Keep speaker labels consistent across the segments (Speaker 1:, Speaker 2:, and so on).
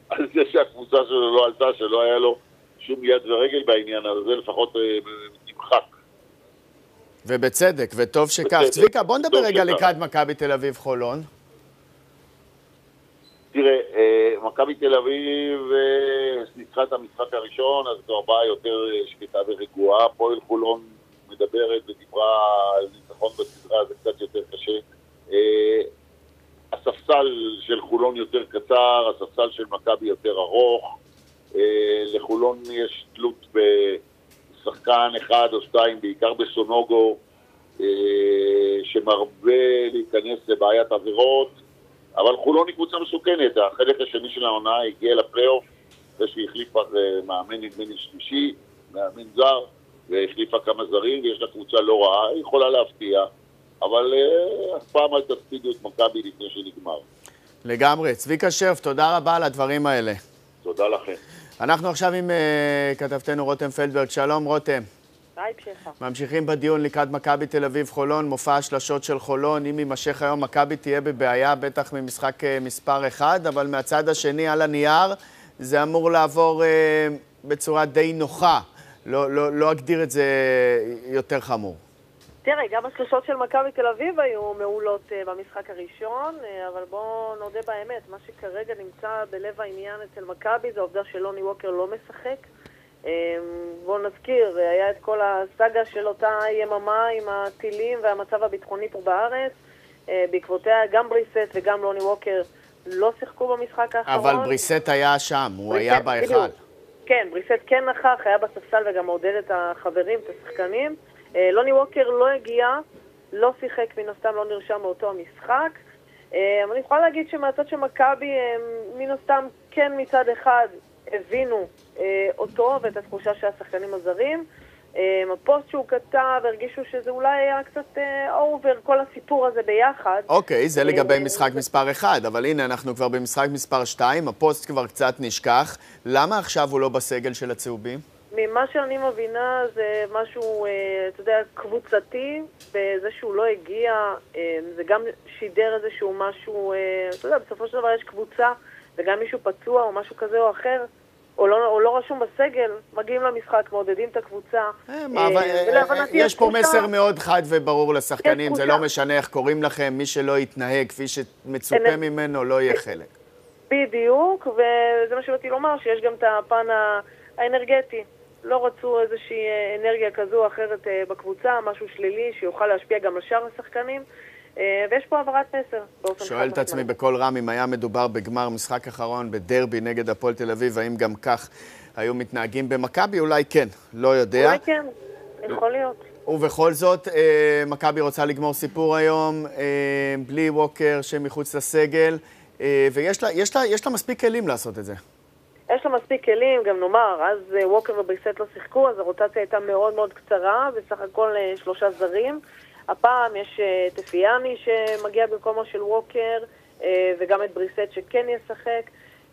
Speaker 1: על זה שהקבוצה שלו לא עלתה, שלא היה לו שום יד ורגל בעניין הזה, לפחות נמחק.
Speaker 2: ובצדק, וטוב שכך. צביקה, בוא נדבר רגע לקראת מכבי תל אביב חולון.
Speaker 1: תראה, מכבי תל אביב ניצחה את המשחק הראשון, אז זו הבאה יותר שקטה ורגועה. הפועל חולון מדברת ודיברה על ניצחון בסדרה, זה קצת יותר קשה. הספסל של חולון יותר קצר, הספסל של מכבי יותר ארוך. לחולון יש תלות בשחקן אחד או שתיים, בעיקר בסונוגו, שמרבה להיכנס לבעיית עבירות. אבל חולון היא קבוצה מסוכנת. החלק השני של העונה הגיע לפלייאוף, זה שהחליפה מאמן נדמני שלישי, מאמן זר, והחליפה כמה זרים, ויש לה קבוצה לא רעה, היא יכולה להפתיע, אבל אף פעם אל תפסידו את מכבי לפני שנגמר.
Speaker 2: לגמרי. צביקה שרף, תודה רבה על הדברים האלה.
Speaker 1: תודה לכם.
Speaker 2: אנחנו עכשיו עם כתבתנו רותם פלדברג. שלום רותם.
Speaker 3: היי פשחה.
Speaker 2: ממשיכים בדיון לקראת מכבי תל אביב חולון, מופע השלשות של חולון. אם יימשך היום מכבי תהיה בבעיה, בטח ממשחק מספר 1, אבל מהצד השני על הנייר זה אמור לעבור בצורה די נוחה. לא אגדיר את זה יותר חמור.
Speaker 3: תראה, גם השלשות של מכבי תל אביב היו מעולות במשחק הראשון, אבל בואו נודה באמת, מה שכרגע נמצא בלב העניין אצל מכבי זה העובדה שלוני ווקר לא משחק. בואו נזכיר, היה את כל הסאגה של אותה יממה עם הטילים והמצב הביטחוני פה בארץ. בעקבותיה גם בריסט וגם לוני ווקר לא שיחקו במשחק האחרון.
Speaker 2: אבל בריסט היה שם, הוא היה בהיכל.
Speaker 3: כן, בריסט כן נכח, היה בספסל וגם מעודד את החברים, את השחקנים. לוני ווקר לא הגיע, לא שיחק, מן הסתם לא נרשם מאותו המשחק. אבל אני יכולה להגיד שמהצד של מכבי, מן הסתם כן מצד אחד הבינו אותו ואת התחושה של השחקנים הזרים. הפוסט שהוא כתב, הרגישו שזה אולי היה קצת אובר, כל הסיפור הזה ביחד.
Speaker 2: אוקיי, זה לגבי משחק מספר 1, אבל הנה אנחנו כבר במשחק מספר 2, הפוסט כבר קצת נשכח. למה עכשיו הוא לא בסגל של הצהובים?
Speaker 3: ממה שאני מבינה זה משהו, אתה יודע, קבוצתי, בזה שהוא לא הגיע, זה גם שידר איזשהו משהו, אתה יודע, בסופו של דבר יש קבוצה, וגם מישהו פצוע או משהו כזה או אחר, או לא רשום בסגל, מגיעים למשחק, מעודדים את הקבוצה.
Speaker 2: יש פה מסר מאוד חד וברור לשחקנים, זה לא משנה איך קוראים לכם, מי שלא יתנהג כפי שמצופה ממנו לא יהיה חלק.
Speaker 3: בדיוק, וזה מה שבאתי לומר, שיש גם את הפן האנרגטי. לא רצו איזושהי אנרגיה כזו או אחרת בקבוצה, משהו שלילי שיוכל להשפיע גם על שאר השחקנים, ויש פה עברת מסר.
Speaker 2: שואל את עצמי בכל רם, אם היה מדובר בגמר משחק אחרון בדרבי נגד הפועל תל אביב, האם גם כך היו מתנהגים במכבי? אולי כן, לא יודע.
Speaker 3: אולי כן, יכול להיות.
Speaker 2: ובכל זאת, מכבי רוצה לגמור סיפור היום, בלי ווקר שמחוץ לסגל, ויש לה מספיק כלים לעשות את זה.
Speaker 3: יש לה מספיק כלים, גם נאמר, אז ווקר ובריסט לא שיחקו, אז הרוטציה הייתה מאוד מאוד קצרה, בסך הכל 3 זרים. הפעם יש את אפיאני שמגיע במקומו של ווקר, וגם את בריסט שכן ישחק.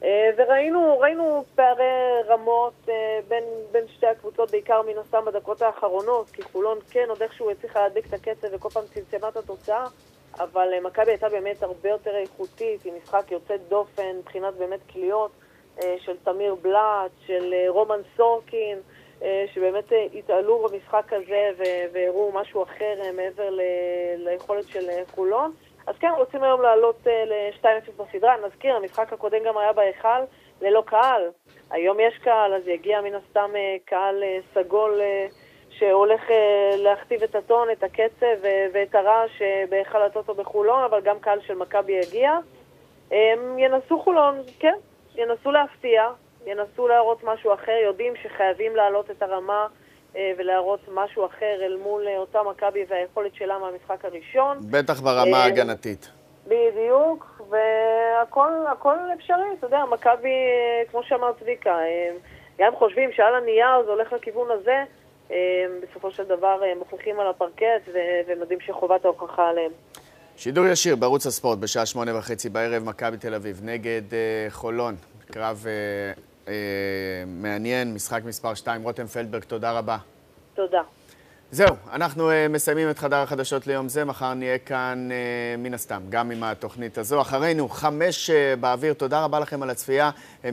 Speaker 3: וראינו פערי רמות בין שתי הקבוצות, בעיקר מן הסתם בדקות האחרונות, כי חולון כן עוד איכשהו הצליחה להדביק את הקצב וכל פעם צמצמה את התוצאה, אבל מכבי הייתה באמת הרבה יותר איכותית, עם משחק יוצא דופן, מבחינת באמת קליות, של תמיר בלאט, של רומן סורקין, שבאמת התעלו במשחק הזה והראו משהו אחר מעבר ליכולת של חולון. אז כן, רוצים היום לעלות ל-2-0 בסדרה. נזכיר, המשחק הקודם גם היה בהיכל ללא קהל. היום יש קהל, אז יגיע מן הסתם קהל סגול שהולך להכתיב את הטון, את הקצב ואת הרעש בהיכל הטוטו בחולון, אבל גם קהל של מכבי יגיע. ינסו חולון, כן. ינסו להפתיע, ינסו להראות משהו אחר, יודעים שחייבים להעלות את הרמה ולהראות משהו אחר אל מול אותה מכבי והיכולת שלה מהמשחק הראשון.
Speaker 2: בטח ברמה הגנתית.
Speaker 3: בדיוק, והכל אפשרי, אתה יודע, מכבי, כמו שאמר צביקה, גם חושבים שעל הנייר זה הולך לכיוון הזה, בסופו של דבר מוכיחים על הפרקט ומדעים שחובת ההוכחה עליהם.
Speaker 2: שידור ישיר בערוץ הספורט בשעה 8:30 בערב, מכבי תל אביב נגד חולון. קרב מעניין, משחק מספר 2. רותם פלדברג, תודה רבה.
Speaker 3: תודה.
Speaker 2: זהו, אנחנו מסיימים את חדר החדשות ליום זה. מחר נהיה כאן מן הסתם, גם עם התוכנית הזו. אחרינו 5 באוויר. תודה רבה לכם על הצפייה.